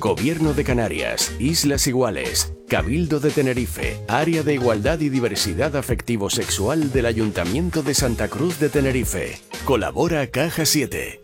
Gobierno de Canarias, Islas Iguales, Cabildo de Tenerife, Área de Igualdad y Diversidad Afectivo-Sexual del Ayuntamiento de Santa Cruz de Tenerife. Colabora Caja 7.